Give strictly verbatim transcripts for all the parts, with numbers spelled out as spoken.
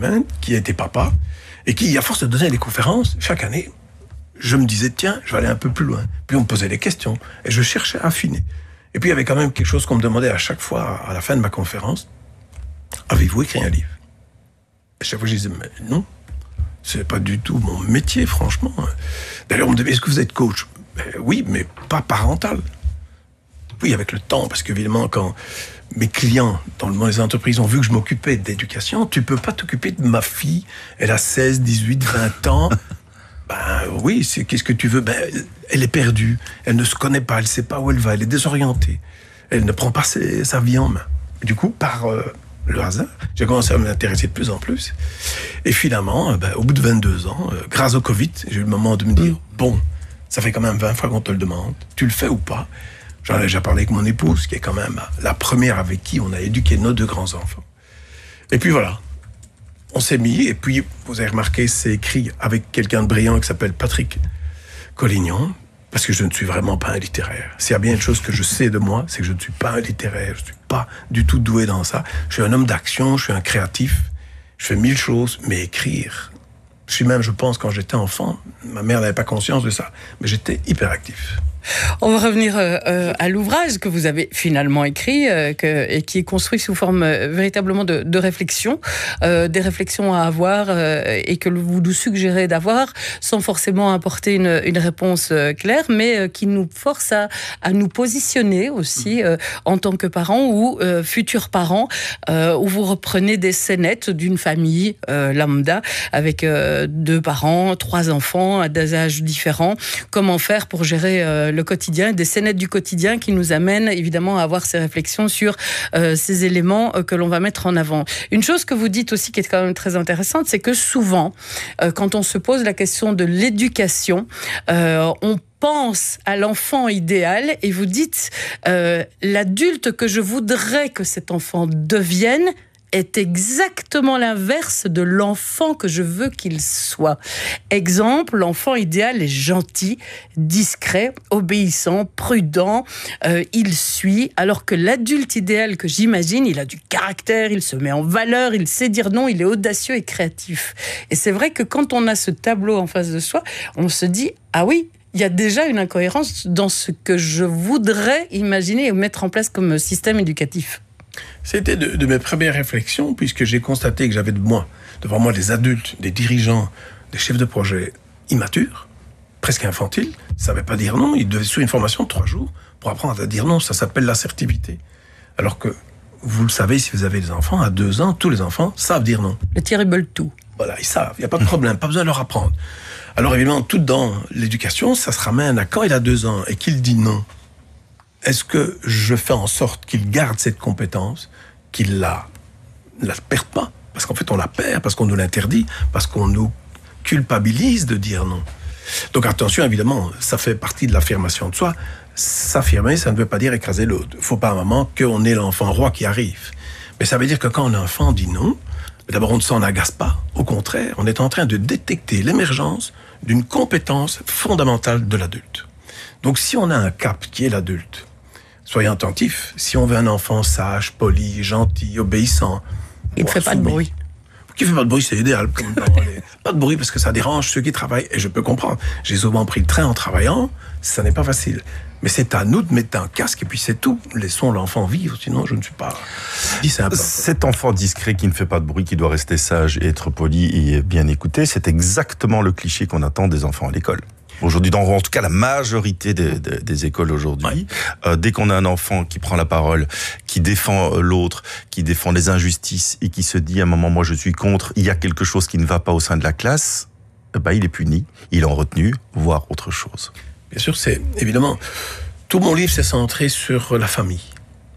Maine, qui était papa, et qui, à force de donner des conférences, chaque année, je me disais, tiens, je vais aller un peu plus loin. Puis on me posait des questions, et je cherchais à affiner. Et puis il y avait quand même quelque chose qu'on me demandait à chaque fois, à la fin de ma conférence, avez-vous écrit un livre? Et chaque fois je disais, mais non, c'est pas du tout mon métier, franchement. D'ailleurs on me disait, est-ce que vous êtes coach? Ben, oui, mais pas parental. Oui, avec le temps, parce qu'évidemment, quand mes clients dans le monde des entreprises ont vu que je m'occupais d'éducation, tu peux pas t'occuper de ma fille, elle a seize, dix-huit, vingt ans. Ben oui, c'est, qu'est-ce que tu veux? Ben, elle est perdue, elle ne se connaît pas, elle sait pas où elle va, elle est désorientée, elle ne prend pas ses, sa vie en main. Du coup, par euh, le hasard, j'ai commencé à m'intéresser de plus en plus. Et finalement, ben, au bout de vingt-deux ans, euh, grâce au Covid, j'ai eu le moment de me dire, bon, ça fait quand même vingt fois qu'on te le demande, tu le fais ou pas? J'en ai déjà parlé avec mon épouse, qui est quand même la première avec qui on a éduqué nos deux grands-enfants. Et puis voilà, on s'est mis, et puis, vous avez remarqué, c'est écrit avec quelqu'un de brillant qui s'appelle Patrick Collignon, parce que je ne suis vraiment pas un littéraire. S'il y a bien une chose que je sais de moi, c'est que je ne suis pas un littéraire, je ne suis pas du tout doué dans ça. Je suis un homme d'action, je suis un créatif, je fais mille choses, mais écrire... Je suis même, je pense, quand j'étais enfant, ma mère n'avait pas conscience de ça, mais j'étais hyperactif. On va revenir euh, à l'ouvrage que vous avez finalement écrit euh, que, et qui est construit sous forme euh, véritablement de, de réflexion, euh, des réflexions à avoir euh, et que vous nous suggérez d'avoir sans forcément apporter une, une réponse euh, claire, mais euh, qui nous force à, à nous positionner aussi euh, en tant que parents ou euh, futurs parents, euh, où vous reprenez des scénettes d'une famille euh, lambda avec euh, deux parents, trois enfants à des âges différents. Comment faire pour gérer euh, le quotidien, des scénettes du quotidien qui nous amènent évidemment à avoir ces réflexions sur euh, ces éléments euh, que l'on va mettre en avant. Une chose que vous dites aussi qui est quand même très intéressante, c'est que souvent, euh, quand on se pose la question de l'éducation, euh, on pense à l'enfant idéal et vous dites euh, l'adulte que je voudrais que cet enfant devienne est exactement l'inverse de l'enfant que je veux qu'il soit. Exemple, l'enfant idéal est gentil, discret, obéissant, prudent, euh, il suit, alors que l'adulte idéal que j'imagine, il a du caractère, il se met en valeur, il sait dire non, il est audacieux et créatif. Et c'est vrai que quand on a ce tableau en face de soi, on se dit, ah oui, il y a déjà une incohérence dans ce que je voudrais imaginer et mettre en place comme système éducatif. C'était de, de mes premières réflexions, puisque j'ai constaté que j'avais de moi, devant moi des adultes, des dirigeants, des chefs de projet immatures, presque infantiles, ils ne savaient pas dire non, ils devaient suivre une formation de trois jours pour apprendre à dire non, ça s'appelle l'assertivité. Alors que, vous le savez, si vous avez des enfants, à deux ans, tous les enfants savent dire non. Le tir, ils veulent tout. Voilà, ils savent, il n'y a pas de problème, pas besoin de leur apprendre. Alors évidemment, tout dans l'éducation, ça se ramène à quand il a deux ans et qu'il dit non. Est-ce que je fais en sorte qu'il garde cette compétence, qu'il la, la perde pas? Parce qu'en fait, on la perd, parce qu'on nous l'interdit, parce qu'on nous culpabilise de dire non. Donc attention, évidemment, ça fait partie de l'affirmation de soi. S'affirmer, ça ne veut pas dire écraser l'autre. Il ne faut pas à un moment qu'on ait l'enfant roi qui arrive. Mais ça veut dire que quand un enfant dit non, d'abord on ne s'en agace pas. Au contraire, on est en train de détecter l'émergence d'une compétence fondamentale de l'adulte. Donc si on a un cap qui est l'adulte, soyez attentifs, si on veut un enfant sage, poli, gentil, obéissant... Il ne fait pas de bruit. Qui ne fait pas de bruit, c'est idéal. Pas de bruit parce que ça dérange ceux qui travaillent. Et je peux comprendre. J'ai souvent pris le train en travaillant, ça n'est pas facile. Mais c'est à nous de mettre un casque et puis c'est tout. Laissons l'enfant vivre, sinon je ne suis pas... Dis simple. Cet enfant discret qui ne fait pas de bruit, qui doit rester sage et être poli et bien écouté, c'est exactement le cliché qu'on attend des enfants à l'école. Aujourd'hui, dans en tout cas la majorité des, des, des écoles aujourd'hui, ouais. euh, dès qu'on a un enfant qui prend la parole, qui défend l'autre, qui défend les injustices et qui se dit à un moment, moi je suis contre, il y a quelque chose qui ne va pas au sein de la classe, bah, il est puni, il est en retenue, voire autre chose. Bien sûr, c'est évidemment, tout mon livre s'est centré sur la famille.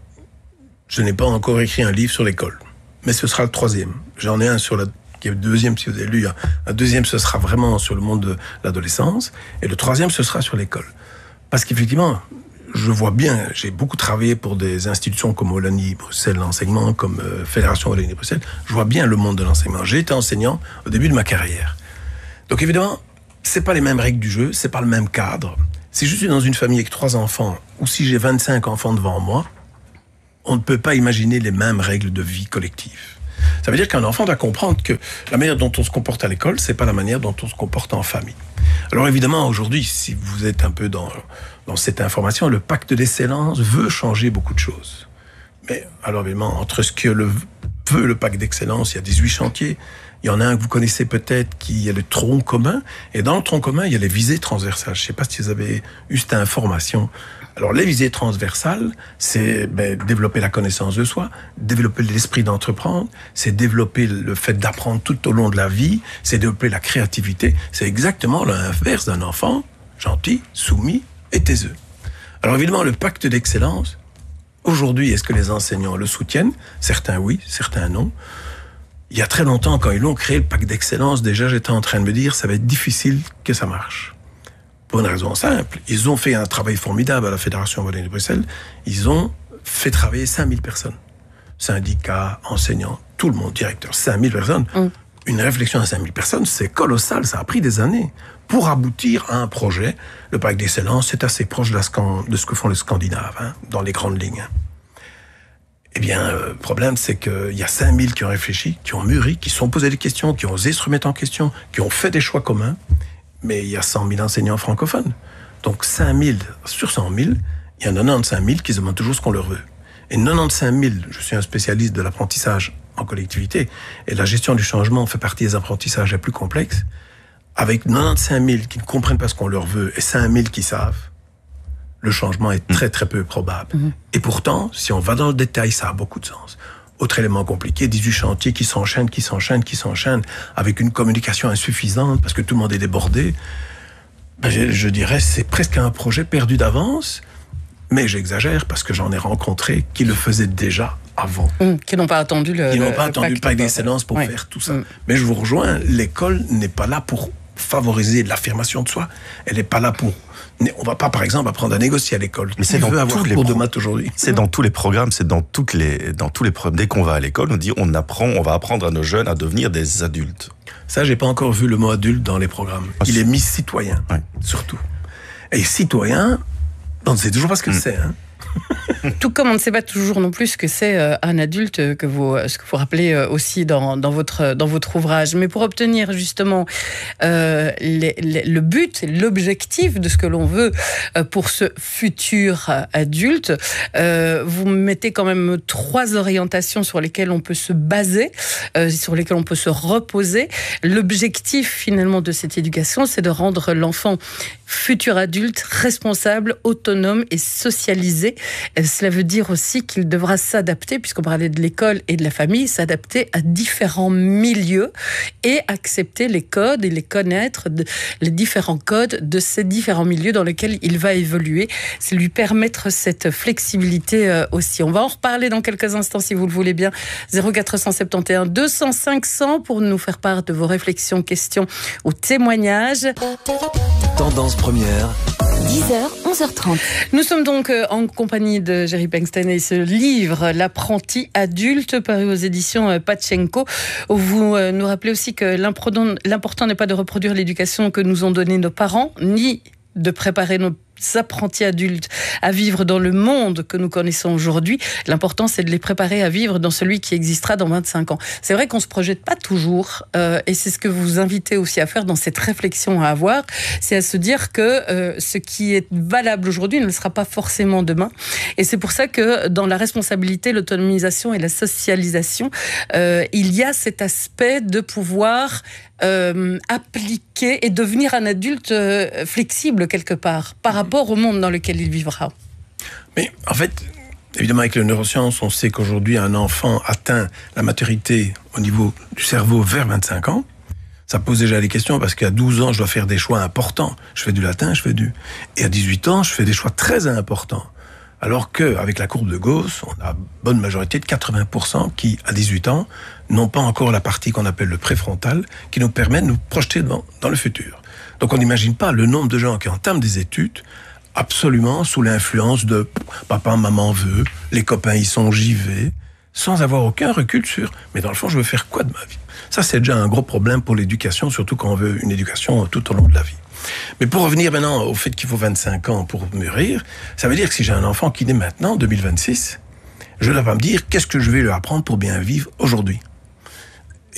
Je n'ai pas encore écrit un livre sur l'école, mais ce sera le troisième. J'en ai un sur la qui est le deuxième, si vous avez lu. Un deuxième, ce sera vraiment sur le monde de l'adolescence. Et le troisième, ce sera sur l'école. Parce qu'effectivement, je vois bien, j'ai beaucoup travaillé pour des institutions comme Wallonie-Bruxelles, l'enseignement, comme euh, Fédération Wallonie-Bruxelles. Je vois bien le monde de l'enseignement. J'ai été enseignant au début de ma carrière. Donc évidemment, c'est pas les mêmes règles du jeu, c'est pas le même cadre. Si je suis dans une famille avec trois enfants, ou si j'ai vingt-cinq enfants devant moi, on ne peut pas imaginer les mêmes règles de vie collective. Ça veut dire qu'un enfant doit comprendre que la manière dont on se comporte à l'école, c'est pas la manière dont on se comporte en famille. Alors évidemment, aujourd'hui, si vous êtes un peu dans, dans cette information, le pacte d'excellence veut changer beaucoup de choses. Mais alors évidemment, entre ce que le veut le pacte d'excellence, il y a dix-huit chantiers. Il y en a un que vous connaissez peut-être, qui est le tronc commun. Et dans le tronc commun, il y a les visées transversales. Je ne sais pas si vous avez eu cette information. Alors, les visées transversales, c'est ben, développer la connaissance de soi, développer l'esprit d'entreprendre, c'est développer le fait d'apprendre tout au long de la vie, c'est développer la créativité. C'est exactement l'inverse d'un enfant gentil, soumis et taiseux. Alors, évidemment, le pacte d'excellence, aujourd'hui, est-ce que les enseignants le soutiennent? Certains oui, certains non. Il y a très longtemps, quand ils ont créé le pacte d'excellence, déjà, j'étais en train de me dire, ça va être difficile que ça marche. Pour une raison simple, ils ont fait un travail formidable à la Fédération Wallonie de Bruxelles. Ils ont fait travailler cinq mille personnes. Syndicats, enseignants, tout le monde, directeur, cinq mille personnes. Mm. Une réflexion à cinq mille personnes, c'est colossal, ça a pris des années. Pour aboutir à un projet, le pacte d'excellence, c'est assez proche de, la scan- de ce que font les Scandinaves, hein, dans les grandes lignes. Eh bien, le problème, c'est qu'il y a cinq mille qui ont réfléchi, qui ont mûri, qui se sont posé des questions, qui ont osé se remettre en question, qui ont fait des choix communs. Mais il y a cent mille enseignants francophones. Donc cinq mille sur cent mille, il y en a quatre-vingt-quinze mille qui se demandent toujours ce qu'on leur veut. Et quatre-vingt-quinze mille, je suis un spécialiste de l'apprentissage en collectivité, et la gestion du changement fait partie des apprentissages les plus complexes. Avec quatre-vingt-quinze mille qui ne comprennent pas ce qu'on leur veut et cinq mille qui savent, le changement est très très peu probable. Mmh. Et pourtant, si on va dans le détail, ça a beaucoup de sens. Autre élément compliqué, dix-huit chantiers qui s'enchaînent, qui s'enchaînent, qui s'enchaînent, avec une communication insuffisante, parce que tout le monde est débordé. Ben, je, je dirais, c'est presque un projet perdu d'avance, mais j'exagère, parce que j'en ai rencontré qui le faisaient déjà avant. Mmh, qui n'ont pas attendu le Qui n'ont pas le attendu le pacte d'excellence pour ouais. faire tout ça. Mmh. Mais je vous rejoins, l'école n'est pas là pour favoriser l'affirmation de soi. Elle n'est pas là pour... On va pas, par exemple, apprendre à négocier à l'école. Mais c'est dans tous les cours de maths aujourd'hui. C'est dans tous les programmes, c'est dans toutes les, dans tous les programmes. Dès qu'on va à l'école, on dit, on apprend, on va apprendre à nos jeunes à devenir des adultes. Ça, j'ai pas encore vu le mot adulte dans les programmes. Ah, Il est mis citoyen, ouais. surtout. Et citoyen, on ne sait toujours pas ce que mmh. c'est, hein. Tout comme on ne sait pas toujours non plus ce que c'est euh, un adulte, que vous, ce que vous rappelez euh, aussi dans, dans, votre, dans votre ouvrage. Mais pour obtenir justement euh, les, les, le but, l'objectif de ce que l'on veut euh, pour ce futur adulte, euh, vous mettez quand même trois orientations sur lesquelles on peut se baser, euh, sur lesquelles on peut se reposer. L'objectif finalement de cette éducation, c'est de rendre l'enfant futur adulte responsable, autonome et socialisé. Cela veut dire aussi qu'il devra s'adapter, puisqu'on parlait de l'école et de la famille, s'adapter à différents milieux et accepter les codes et les connaître, les différents codes de ces différents milieux dans lesquels il va évoluer. C'est lui permettre cette flexibilité aussi. On va en reparler dans quelques instants si vous le voulez bien. zéro quatre cent soixante et onze deux cents cinq cents pour nous faire part de vos réflexions, questions ou témoignages. Tendance première. dix heures, onze heures trente. Nous sommes donc en compagnie de Jerry Bengstein et ce livre, L'apprenti adulte, paru aux éditions Pachenko. Vous nous rappelez aussi que l'important n'est pas de reproduire l'éducation que nous ont donnée nos parents, ni de préparer nos apprentis adultes à vivre dans le monde que nous connaissons aujourd'hui. L'important, c'est de les préparer à vivre dans celui qui existera dans vingt-cinq ans. C'est vrai qu'on ne se projette pas toujours, euh, et c'est ce que vous invitez aussi à faire dans cette réflexion à avoir, c'est à se dire que euh, ce qui est valable aujourd'hui ne le sera pas forcément demain. Et c'est pour ça que dans la responsabilité, l'autonomisation et la socialisation, euh, il y a cet aspect de pouvoir euh, appliquer et devenir un adulte euh, flexible quelque part, par rapport rapport au monde dans lequel il vivra. Mais en fait, évidemment, avec les neurosciences, on sait qu'aujourd'hui, un enfant atteint la maturité au niveau du cerveau vers vingt-cinq ans. Ça pose déjà des questions parce qu'à douze ans, je dois faire des choix importants. Je fais du latin, je fais du... Et à dix-huit ans, je fais des choix très importants. Alors qu'avec la courbe de Gauss, on a une bonne majorité de quatre-vingts pour cent qui, à dix-huit ans, n'ont pas encore la partie qu'on appelle le préfrontal, qui nous permet de nous projeter dans, dans le futur. Donc on n'imagine pas le nombre de gens qui entament des études absolument sous l'influence de papa, maman veut, les copains y sont, j'y vais, sans avoir aucun recul sur mais dans le fond je veux faire quoi de ma vie. Ça c'est déjà un gros problème pour l'éducation, surtout quand on veut une éducation tout au long de la vie. Mais pour revenir maintenant au fait qu'il faut vingt-cinq ans pour mûrir, ça veut dire que si j'ai un enfant qui naît maintenant, deux mille vingt-six, je ne dois pas me dire qu'est-ce que je vais lui apprendre pour bien vivre aujourd'hui.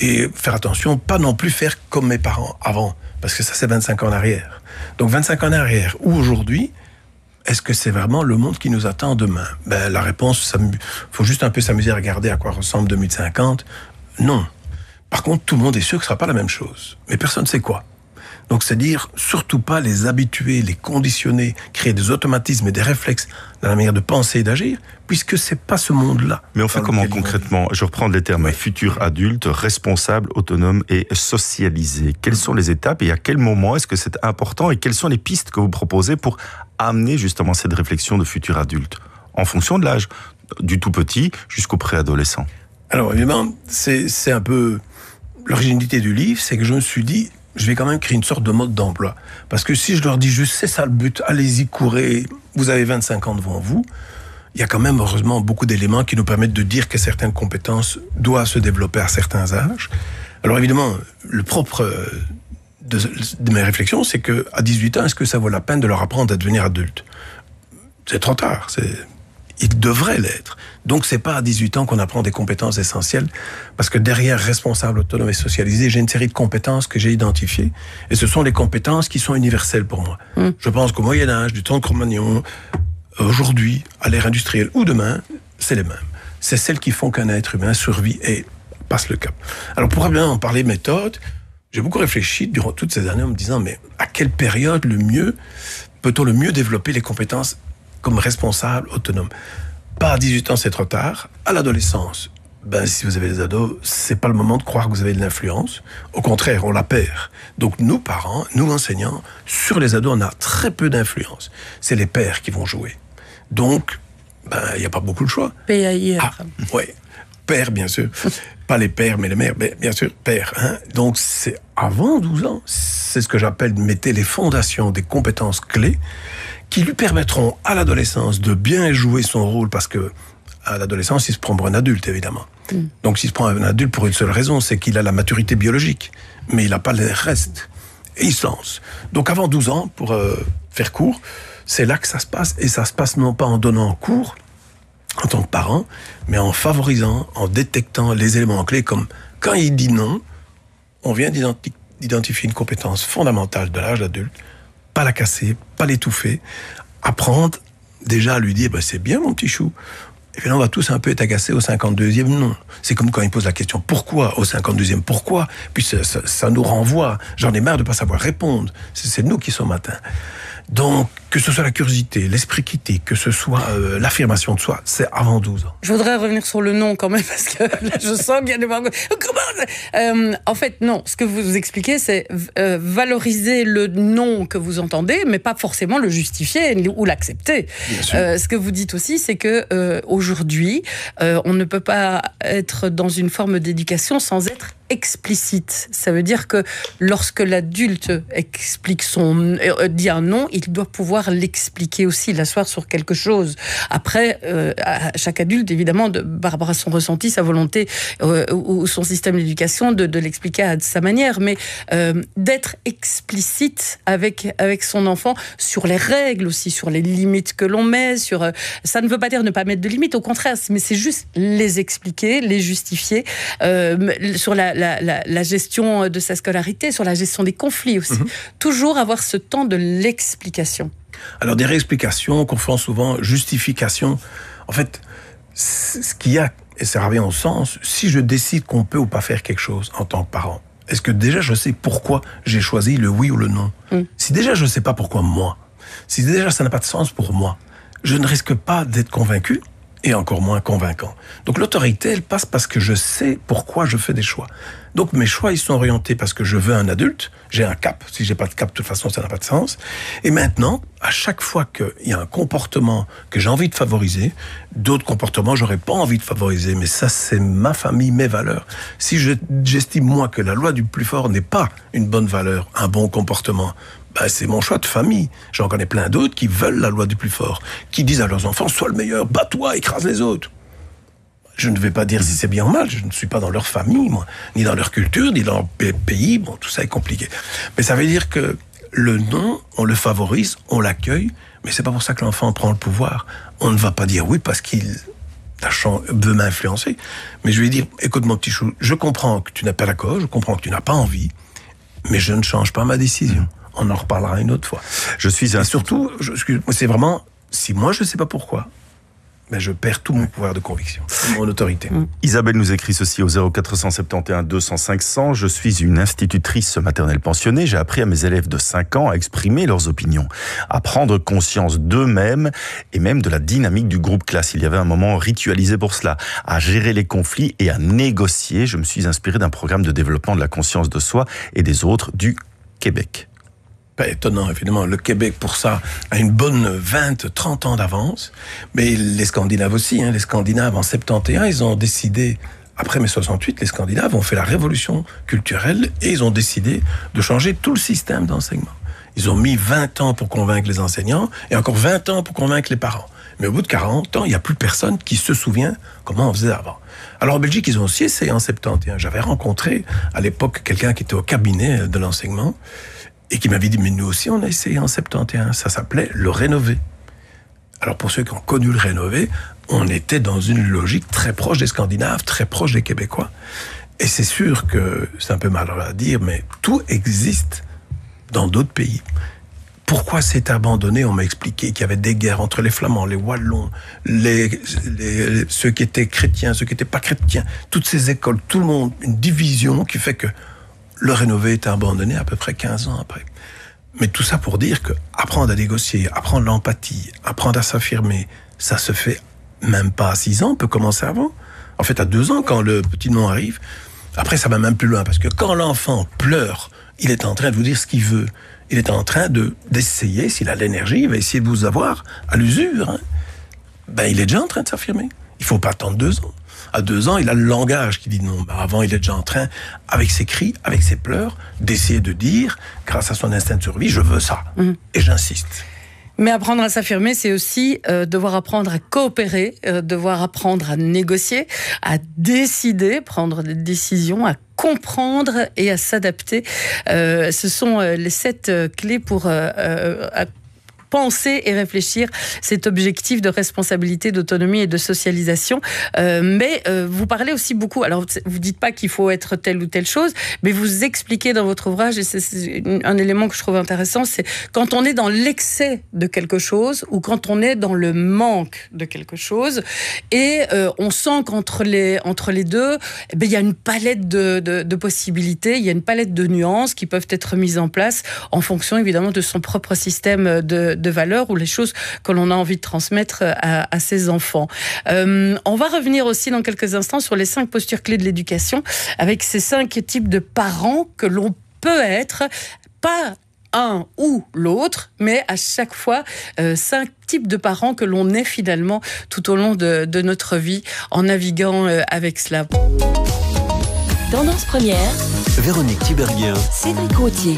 Et faire attention, pas non plus faire comme mes parents avant, parce que ça c'est vingt-cinq ans en arrière. Donc vingt-cinq ans en arrière ou aujourd'hui, est-ce que c'est vraiment le monde qui nous attend demain? Ben, la réponse, il faut juste un peu s'amuser à regarder à quoi ressemble deux mille cinquante. Non. Par contre, tout le monde est sûr que ce ne sera pas la même chose. Mais personne ne sait quoi. Donc, c'est dire, surtout pas les habituer, les conditionner, créer des automatismes et des réflexes dans la manière de penser et d'agir, puisque c'est pas ce monde-là. Mais on fait comment concrètement? Je reprends les termes, oui. Futur adulte, responsable, autonome et socialisé. Quelles sont les étapes et à quel moment est-ce que c'est important et quelles sont les pistes que vous proposez pour amener justement cette réflexion de futur adulte, en fonction de l'âge, du tout petit jusqu'au préadolescent? Alors, évidemment, c'est, c'est un peu l'originalité du livre, c'est que je me suis dit, je vais quand même créer une sorte de mode d'emploi. Parce que si je leur dis juste, c'est ça le but, allez-y, courez, vous avez vingt-cinq ans devant vous, il y a quand même, heureusement, beaucoup d'éléments qui nous permettent de dire que certaines compétences doivent se développer à certains âges. Alors évidemment, le propre de, de mes réflexions, c'est que à dix-huit ans, est-ce que ça vaut la peine de leur apprendre à devenir adulte? C'est trop tard, c'est... Il devrait l'être. Donc, c'est pas à dix-huit ans qu'on apprend des compétences essentielles, parce que derrière responsable, autonome et socialisé, j'ai une série de compétences que j'ai identifiées, et ce sont les compétences qui sont universelles pour moi. Mmh. Je pense qu'au Moyen-Âge, du temps de Cro-Magnon, aujourd'hui, à l'ère industrielle ou demain, c'est les mêmes. C'est celles qui font qu'un être humain survit et passe le cap. Alors, pour bien en parler méthode, j'ai beaucoup réfléchi durant toutes ces années en me disant, mais à quelle période le mieux, peut-on le mieux développer les compétences comme responsable, autonome? Pas à dix-huit ans, c'est trop tard. À l'adolescence, ben, si vous avez des ados, c'est pas le moment de croire que vous avez de l'influence. Au contraire, on la perd. Donc, nous, parents, nous, enseignants, sur les ados, on a très peu d'influence. C'est les pères qui vont jouer. Donc, ben, il n'y a pas beaucoup de choix. P A I R. Ah, oui. Père, bien sûr. Pas les pères, mais les mères, bien sûr, père. Hein. Donc, c'est avant douze ans. C'est ce que j'appelle mettez les fondations des compétences clés qui lui permettront à l'adolescence de bien jouer son rôle, parce que à l'adolescence, il se prend pour un adulte, évidemment. Mm. Donc, s'il se prend un adulte pour une seule raison, c'est qu'il a la maturité biologique, mais il n'a pas le reste. Et il se lance. Donc, avant douze ans, pour euh, faire court, c'est là que ça se passe, et ça se passe non pas en donnant cours, en tant que parent, mais en favorisant, en détectant les éléments clés, comme quand il dit non, on vient d'identi- d'identifier une compétence fondamentale de l'âge adulte, pas la casser, pas l'étouffer, apprendre déjà à lui dire bah, « c'est bien mon petit chou ». Et bien là, on va tous un peu être agacés au cinquante-deuxième non. C'est comme quand il pose la question « pourquoi ?» au cinquante-deuxième « pourquoi ?» Puis ça, ça, ça nous renvoie. J'en ai marre de ne pas savoir répondre. C'est, c'est nous qui sommes atteints. Donc, que ce soit la curiosité, l'esprit critique, que ce soit euh, l'affirmation de soi, c'est avant douze ans. Je voudrais revenir sur le non quand même, parce que là, je sens qu'il y a des... Euh, en fait, non, ce que vous expliquez, c'est euh, valoriser le non que vous entendez, mais pas forcément le justifier ou l'accepter. Euh, ce que vous dites aussi, c'est que euh, aujourd'hui, euh, on ne peut pas être dans une forme d'éducation sans être explicite. Ça veut dire que lorsque l'adulte explique son, euh, dit un non, il doit pouvoir l'expliquer aussi, l'asseoir sur quelque chose. Après, euh, à chaque adulte, évidemment, de, par rapport à son ressenti, sa volonté euh, ou son système d'éducation, de, de l'expliquer à sa manière, mais euh, d'être explicite avec, avec son enfant sur les règles aussi, sur les limites que l'on met, sur, euh, ça ne veut pas dire ne pas mettre de limites, au contraire, mais c'est juste les expliquer, les justifier, euh, sur la, la, la, la gestion de sa scolarité, sur la gestion des conflits aussi. Mm-hmm. Toujours avoir ce temps de l'explication. Alors, des réexplications, qu'on confond souvent justification. En fait, ce qu'il y a, et ça revient au sens, si je décide qu'on peut ou pas faire quelque chose en tant que parent, est-ce que déjà je sais pourquoi j'ai choisi le oui ou le non? Mm. Si déjà je ne sais pas pourquoi moi, si déjà ça n'a pas de sens pour moi, je ne risque pas d'être convaincu, et encore moins convaincant. Donc l'autorité, elle passe parce que je sais pourquoi je fais des choix. Donc mes choix, ils sont orientés parce que je veux un adulte, j'ai un cap. Si j'ai pas de cap, de toute façon, ça n'a pas de sens. Et maintenant, à chaque fois qu'il y a un comportement que j'ai envie de favoriser, d'autres comportements, j'aurais pas envie de favoriser. Mais ça, c'est ma famille, mes valeurs. Si je, j'estime, moi, que la loi du plus fort n'est pas une bonne valeur, un bon comportement, ben, c'est mon choix de famille. J'en connais plein d'autres qui veulent la loi du plus fort, qui disent à leurs enfants, sois le meilleur, bats-toi, écrase les autres. Je ne vais pas dire si c'est bien ou mal, je ne suis pas dans leur famille, moi, ni dans leur culture, ni dans leur pays, bon, tout ça est compliqué. Mais ça veut dire que le non, on le favorise, on l'accueille, mais c'est pas pour ça que l'enfant prend le pouvoir. On ne va pas dire oui parce qu'il veut m'influencer. Mais je lui ai dit, écoute mon petit chou, je comprends que tu n'es pas d'accord, je comprends que tu n'as pas envie, mais je ne change pas ma décision. On en reparlera une autre fois. Je suis un... Et surtout, je, c'est vraiment, si moi je ne sais pas pourquoi, ben je perds tout mon pouvoir de conviction, mon autorité. Mmh. Isabelle nous écrit ceci au zéro quatre cent soixante-onze deux cents cinq cents. Je suis une institutrice maternelle pensionnée. J'ai appris à mes élèves de cinq ans à exprimer leurs opinions, à prendre conscience d'eux-mêmes et même de la dynamique du groupe classe. Il y avait un moment ritualisé pour cela, à gérer les conflits et à négocier. Je me suis inspiré d'un programme de développement de la conscience de soi et des autres du Québec. Pas étonnant, évidemment. Le Québec, pour ça, a une bonne vingt, trente ans d'avance. Mais les Scandinaves aussi. Hein. Les Scandinaves, en soixante et onze, ils ont décidé, après mai soixante-huit, les Scandinaves ont fait la révolution culturelle et ils ont décidé de changer tout le système d'enseignement. Ils ont mis vingt ans pour convaincre les enseignants et encore vingt ans pour convaincre les parents. Mais au bout de quarante ans, il n'y a plus personne qui se souvient comment on faisait avant. Alors en Belgique, ils ont aussi essayé en soixante et onze. J'avais rencontré à l'époque quelqu'un qui était au cabinet de l'enseignement et qui m'avait dit, mais nous aussi, on a essayé en soixante et onze. Ça s'appelait le rénover. Alors, pour ceux qui ont connu le rénover, on était dans une logique très proche des Scandinaves, très proche des Québécois. Et c'est sûr que, c'est un peu malheureux à dire, mais tout existe dans d'autres pays. Pourquoi c'est abandonné? On m'a expliqué qu'il y avait des guerres entre les Flamands, les Wallons, les, les, ceux qui étaient chrétiens, ceux qui n'étaient pas chrétiens. Toutes ces écoles, tout le monde, une division qui fait que le rénové est abandonné à peu près quinze ans après. Mais tout ça pour dire que apprendre à négocier, apprendre l'empathie, apprendre à s'affirmer, ça se fait même pas à six ans, on peut commencer avant. En fait, à deux ans, quand le petit nom arrive, après ça va même plus loin, parce que quand l'enfant pleure, il est en train de vous dire ce qu'il veut. Il est en train de, d'essayer, s'il a l'énergie, il va essayer de vous avoir à l'usure. Hein. Ben, il est déjà en train de s'affirmer. Il faut pas attendre deux ans. À deux ans, il a le langage qui dit non. Ben avant, il est déjà en train, avec ses cris, avec ses pleurs, d'essayer de dire, grâce à son instinct de survie, je veux ça. Mmh. Et j'insiste. Mais apprendre à s'affirmer, c'est aussi euh, devoir apprendre à coopérer, euh, devoir apprendre à négocier, à décider, prendre des décisions, à comprendre et à s'adapter. Euh, ce sont euh, les sept euh, clés pour euh, euh, penser et réfléchir cet objectif de responsabilité, d'autonomie et de socialisation. Euh, mais euh, vous parlez aussi beaucoup, alors vous dites pas qu'il faut être telle ou telle chose, mais vous expliquez dans votre ouvrage, et c'est, c'est un élément que je trouve intéressant, c'est quand on est dans l'excès de quelque chose ou quand on est dans le manque de quelque chose, et euh, on sent qu'entre les, entre les deux, eh bien, il y a une palette de, de, de possibilités, il y a une palette de nuances qui peuvent être mises en place en fonction évidemment de son propre système de de valeurs ou les choses que l'on a envie de transmettre à, à ses enfants. Euh, on va revenir aussi dans quelques instants sur les cinq postures clés de l'éducation avec ces cinq types de parents que l'on peut être, pas un ou l'autre, mais à chaque fois, euh, cinq types de parents que l'on est finalement tout au long de, de notre vie en naviguant euh, avec cela. Tendance première. Véronique Thiberguien. Cédric Gauthier.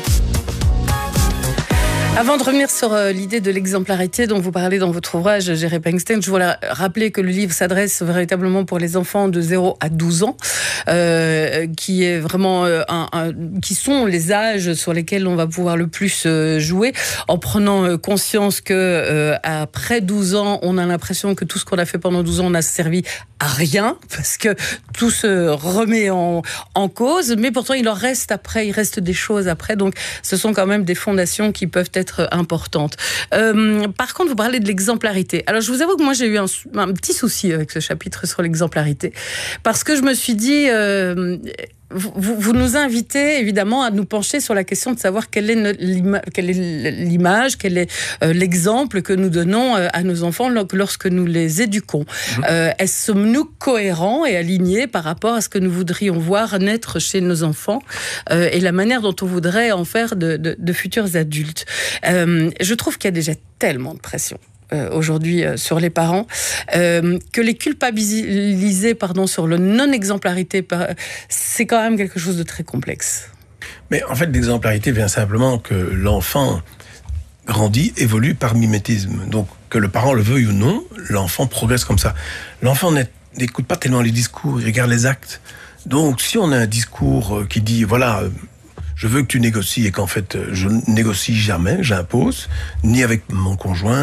Avant de revenir sur euh, l'idée de l'exemplarité dont vous parlez dans votre ouvrage, Jerry Pengsten, je voulais rappeler que le livre s'adresse véritablement pour les enfants de zéro à douze ans, euh, qui est vraiment euh, un, un, qui sont les âges sur lesquels on va pouvoir le plus euh, jouer, en prenant euh, conscience que euh, après douze ans, on a l'impression que tout ce qu'on a fait pendant douze ans n'a servi à rien, parce que tout se remet en, en cause, mais pourtant il en reste après, il reste des choses après, donc ce sont quand même des fondations qui peuvent être importante. Euh, par contre, vous parlez de l'exemplarité. Alors, je vous avoue que moi, j'ai eu un, un petit souci avec ce chapitre sur l'exemplarité. Parce que je me suis dit... Euh, Vous, vous nous invitez évidemment à nous pencher sur la question de savoir quelle est, notre, l'ima- quelle est l'image, quel est euh, l'exemple que nous donnons euh, à nos enfants lorsque nous les éduquons. Mmh. Euh, est-ce sommes-nous cohérents et alignés par rapport à ce que nous voudrions voir naître chez nos enfants euh, et la manière dont on voudrait en faire de, de, de futurs adultes. Euh, je trouve qu'il y a déjà tellement de pression aujourd'hui euh, sur les parents, euh, que les culpabiliser pardon, sur le non-exemplarité, c'est quand même quelque chose de très complexe. Mais en fait, l'exemplarité vient simplement que l'enfant grandit, évolue par mimétisme. Donc, que le parent le veuille ou non, l'enfant progresse comme ça. L'enfant n'écoute pas tellement les discours, il regarde les actes. Donc, si on a un discours qui dit, voilà... je veux que tu négocies, et qu'en fait, je ne négocie jamais, j'impose, ni avec mon conjoint,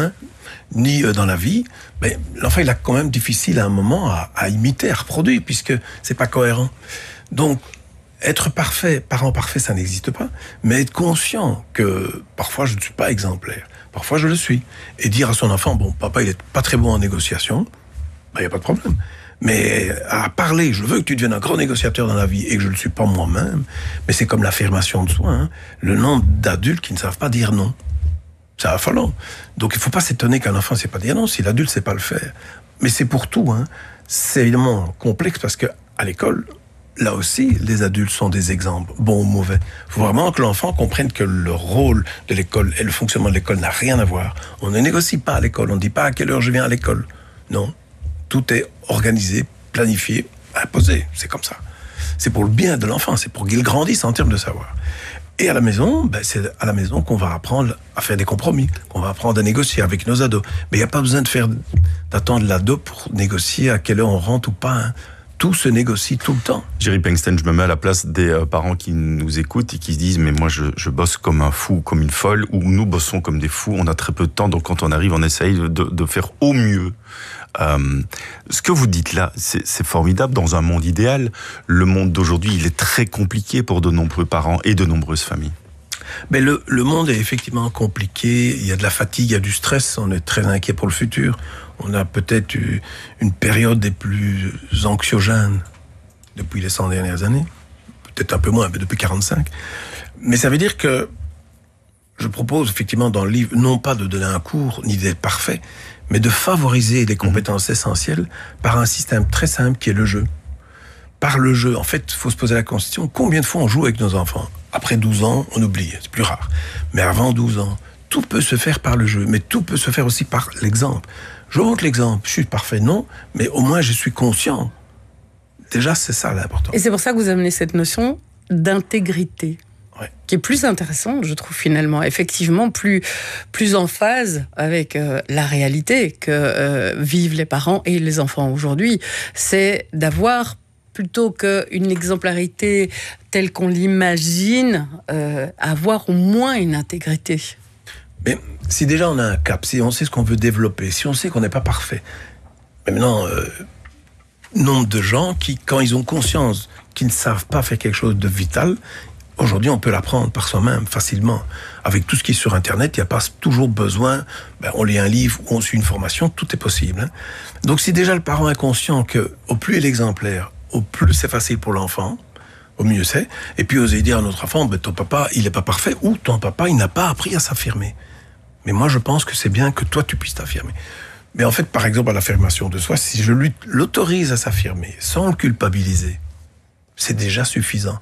ni dans la vie, mais l'enfant, il a quand même difficile à un moment à, à imiter, à reproduire, puisque c'est pas cohérent. Donc, être parfait, parent parfait, ça n'existe pas, mais être conscient que parfois je ne suis pas exemplaire, parfois je le suis, et dire à son enfant, bon, papa, il est pas très bon en négociation, il ben, n'y a pas de problème. Mais à parler, je veux que tu deviennes un grand négociateur dans la vie et que je ne le suis pas moi-même, mais c'est comme l'affirmation de soi, hein, le nombre d'adultes qui ne savent pas dire non. C'est affolant. Donc il ne faut pas s'étonner qu'un enfant ne sait pas dire non, si l'adulte ne sait pas le faire. Mais c'est pour tout, hein. C'est évidemment complexe parce qu'à l'école, là aussi, les adultes sont des exemples, bons ou mauvais. Il faut vraiment que l'enfant comprenne que le rôle de l'école et le fonctionnement de l'école n'a rien à voir. On ne négocie pas à l'école, on ne dit pas à quelle heure je viens à l'école. Non. Tout est organisé, planifié, imposé. C'est comme ça. C'est pour le bien de l'enfant, c'est pour qu'il grandisse en termes de savoir. Et à la maison, ben c'est à la maison qu'on va apprendre à faire des compromis, qu'on va apprendre à négocier avec nos ados. Mais il n'y a pas besoin de faire, d'attendre l'ado pour négocier à quelle heure on rentre ou pas. Hein. Tout se négocie tout le temps. Jerry Pengsten, je me mets à la place des euh, parents qui nous écoutent et qui se disent « mais moi je, je bosse comme un fou, comme une folle » ou « nous bossons comme des fous, on a très peu de temps, donc quand on arrive, on essaye de, de faire au mieux ». Euh, ce que vous dites là, c'est, c'est formidable dans un monde idéal. Le monde d'aujourd'hui, il est très compliqué pour de nombreux parents et de nombreuses familles. Mais le, le monde est effectivement compliqué. Il y a de la fatigue, il y a du stress. On est très inquiet pour le futur. On a peut-être eu une période des plus anxiogènes depuis les cent dernières années. Peut-être un peu moins, mais depuis quarante-cinq. Mais ça veut dire que je propose effectivement dans le livre, non pas de donner un cours, ni d'être parfait, mais de favoriser les compétences essentielles par un système très simple qui est le jeu. Par le jeu, en fait, il faut se poser la question, combien de fois on joue avec nos enfants ? Après douze ans, on oublie, c'est plus rare. Mais avant douze ans, tout peut se faire par le jeu, mais tout peut se faire aussi par l'exemple. Je montre l'exemple, je suis parfait, non, mais au moins je suis conscient. Déjà, c'est ça l'important. Et c'est pour ça que vous amenez cette notion d'intégrité. Ouais. Qui est plus intéressante, je trouve, finalement. Effectivement, plus, plus en phase avec euh, la réalité que euh, vivent les parents et les enfants aujourd'hui. C'est d'avoir, plutôt qu'une exemplarité telle qu'on l'imagine, euh, avoir au moins une intégrité. Mais si déjà on a un cap, si on sait ce qu'on veut développer, si on sait qu'on n'est pas parfait, mais maintenant, euh, nombre de gens qui, quand ils ont conscience qu'ils ne savent pas faire quelque chose de vital, aujourd'hui, on peut l'apprendre par soi-même, facilement. Avec tout ce qui est sur Internet, il n'y a pas toujours besoin, ben, on lit un livre ou on suit une formation, tout est possible. Hein. Donc si déjà le parent est conscient qu'au plus il est exemplaire, au plus c'est facile pour l'enfant, au mieux c'est, et puis oser dire à notre enfant, ben, ton papa, il n'est pas parfait, ou ton papa, il n'a pas appris à s'affirmer. Mais moi, je pense que c'est bien que toi, tu puisses t'affirmer. Mais en fait, par exemple, à l'affirmation de soi, si je lui l'autorise à s'affirmer, sans le culpabiliser, c'est déjà suffisant.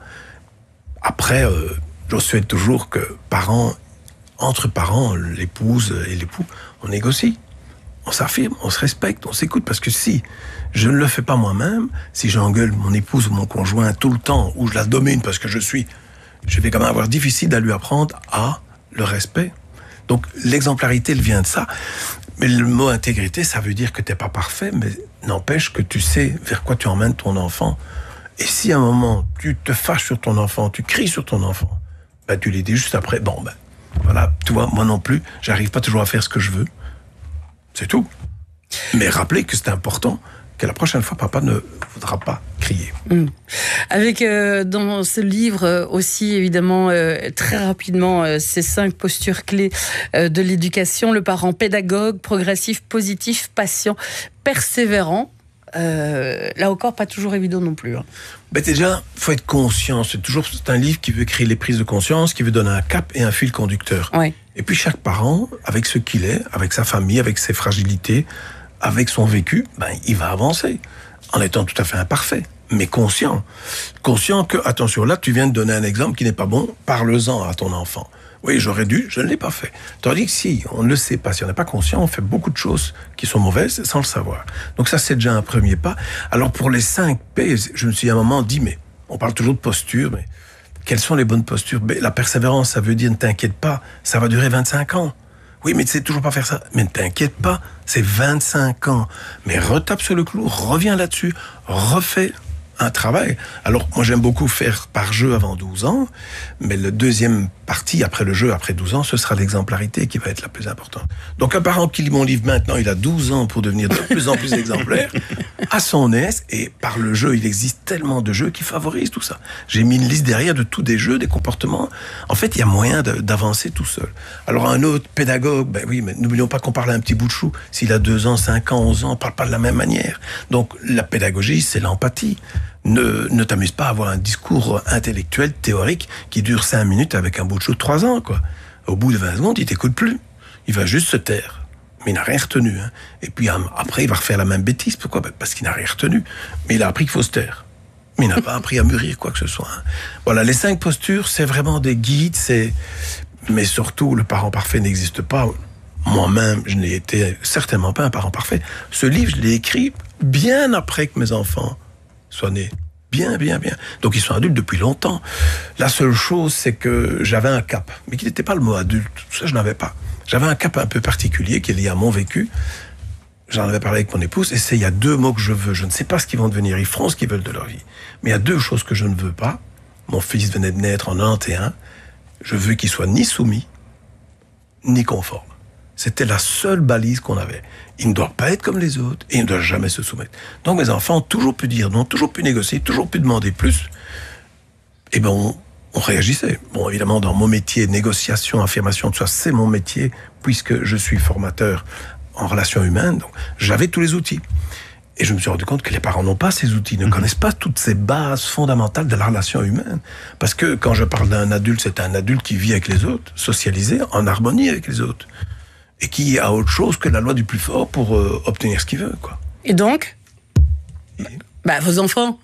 Après, euh, je souhaite toujours que parents, entre parents, l'épouse et l'époux, on négocie, on s'affirme, on se respecte, on s'écoute. Parce que si je ne le fais pas moi-même, si j'engueule mon épouse ou mon conjoint tout le temps, ou je la domine parce que je suis, je vais quand même avoir difficile à lui apprendre à le respect. Donc l'exemplarité, elle vient de ça. Mais le mot intégrité, ça veut dire que tu n'es pas parfait, mais n'empêche que tu sais vers quoi tu emmènes ton enfant. Et si à un moment, tu te fâches sur ton enfant, tu cries sur ton enfant, ben, tu lui dis juste après, bon, ben, voilà, tu vois, moi non plus, j'arrive pas toujours à faire ce que je veux. C'est tout. Mais rappelez que c'est important que la prochaine fois, papa ne voudra pas crier. Mmh. Avec, euh, dans ce livre euh, aussi, évidemment, euh, très rapidement, euh, ces cinq postures clés euh, de l'éducation, le parent pédagogue, progressif, positif, patient, persévérant. Euh, là encore, pas toujours évident non plus. Hein. Ben déjà, faut être conscient. C'est toujours c'est un livre qui veut créer les prises de conscience, qui veut donner un cap et un fil conducteur. Ouais. Et puis chaque parent, avec ce qu'il est, avec sa famille, avec ses fragilités, avec son vécu, ben il va avancer en étant tout à fait imparfait, mais conscient, conscient que attention, là tu viens de donner un exemple qui n'est pas bon. Parle-en à ton enfant. Oui, j'aurais dû, je ne l'ai pas fait. Tandis que si on ne le sait pas, si on n'est pas conscient, on fait beaucoup de choses qui sont mauvaises sans le savoir. Donc ça, c'est déjà un premier pas. Alors pour les cinq P, je me suis à un moment dit, mais on parle toujours de posture, mais quelles sont les bonnes postures? Mais la persévérance, ça veut dire ne t'inquiète pas, ça va durer vingt-cinq ans. Oui, mais tu sais toujours pas faire ça. Mais ne t'inquiète pas, c'est vingt-cinq ans. Mais retape sur le clou, reviens là-dessus, refais un travail. Alors, moi, j'aime beaucoup faire par jeu avant douze ans, mais le deuxième partie, après le jeu, après douze ans, ce sera l'exemplarité qui va être la plus importante. Donc, un parent qui lit mon livre maintenant, il a douze ans pour devenir de plus en plus exemplaire, à son aise, et par le jeu, il existe tellement de jeux qui favorisent tout ça. J'ai mis une liste derrière de tous des jeux, des comportements. En fait, il y a moyen de, d'avancer tout seul. Alors, un autre pédagogue, ben oui, mais n'oublions pas qu'on parle à un petit bout de chou. S'il a deux ans, cinq ans, onze ans, on parle pas de la même manière. Donc, la pédagogie, c'est l'empathie. Ne, ne t'amuse pas à avoir un discours intellectuel, théorique, qui dure cinq minutes avec un bout de chou de trois ans, quoi. Au bout de vingt secondes, il t'écoute plus. Il va juste se taire. Mais il n'a rien retenu, hein. Et puis après, il va refaire la même bêtise. Pourquoi? Parce qu'il n'a rien retenu. Mais il a appris qu'il faut se taire. Mais il n'a pas appris à mûrir quoi que ce soit, hein. Voilà, les cinq postures, c'est vraiment des guides, c'est... Mais surtout, le parent parfait n'existe pas. Moi-même, je n'ai été certainement pas un parent parfait. Ce livre, je l'ai écrit bien après que mes enfants soient nés. Bien, bien, bien. Donc, ils sont adultes depuis longtemps. La seule chose, c'est que j'avais un cap, mais qui n'était pas le mot adulte. Ça, je n'avais pas. J'avais un cap un peu particulier qui est lié à mon vécu. J'en avais parlé avec mon épouse, et c'est, il y a deux mots que je veux. Je ne sais pas ce qu'ils vont devenir. Ils feront ce qu'ils veulent de leur vie. Mais il y a deux choses que je ne veux pas. Mon fils venait de naître en quatre-vingt-onze. Je veux qu'il soit ni soumis, ni conforme. C'était la seule balise qu'on avait. Il ne doit pas être comme les autres et il ne doit jamais se soumettre. Donc mes enfants ont toujours pu dire non, toujours pu négocier, toujours pu demander plus. Et ben on, on réagissait. Bon, évidemment, dans mon métier, négociation, affirmation de soi, c'est mon métier puisque je suis formateur en relations humaines. Donc j'avais tous les outils. Et je me suis rendu compte que les parents n'ont pas ces outils, ne mmh. connaissent pas toutes ces bases fondamentales de la relation humaine. Parce que quand je parle d'un adulte, c'est un adulte qui vit avec les autres, socialisé, en harmonie avec les autres. Et qui a autre chose que la loi du plus fort pour euh, obtenir ce qu'il veut, quoi. Et donc et... Bah, vos enfants.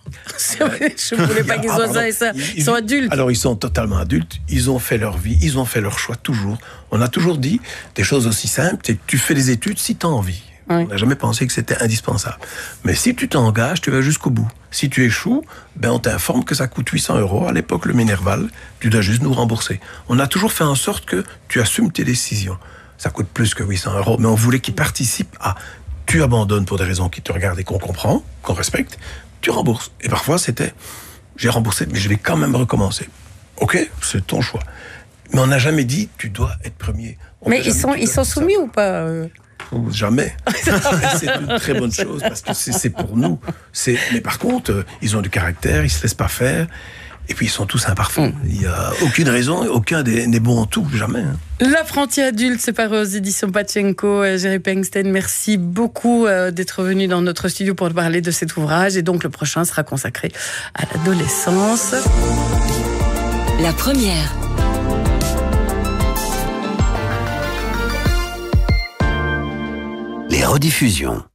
Je ne voulais pas qu'ils soient ça et ça. Ils, ils sont adultes. Alors, ils sont totalement adultes. Ils ont fait leur vie. Ils ont fait leur choix, toujours. On a toujours dit des choses aussi simples. C'est que tu fais des études si tu as envie. Oui. On n'a jamais pensé que c'était indispensable. Mais si tu t'engages, tu vas jusqu'au bout. Si tu échoues, ben on t'informe que ça coûte huit cents euros. À l'époque, le Minerval, tu dois juste nous rembourser. On a toujours fait en sorte que tu assumes tes décisions. Ça coûte plus que huit cents euros, mais on voulait qu'ils participent à... Tu abandonnes pour des raisons qui te regardent et qu'on comprend, qu'on respecte, tu rembourses. Et parfois, c'était... J'ai remboursé, mais je vais quand même recommencer. Ok, c'est ton choix. Mais on n'a jamais dit, tu dois être premier. On mais ils sont, ils sont soumis ou pas euh... Jamais. C'est une très bonne chose, parce que c'est, c'est pour nous. C'est... Mais par contre, euh, ils ont du caractère, ils ne se laissent pas faire. Et puis ils sont tous imparfaits. Mm. Il n'y a aucune raison, aucun n'est bon en tout, jamais. Hein. L'apprenti adulte, c'est paru aux éditions Pachenko. Jerry Pengsten, merci beaucoup d'être venu dans notre studio pour parler de cet ouvrage. Et donc le prochain sera consacré à l'adolescence. La première. Les rediffusions.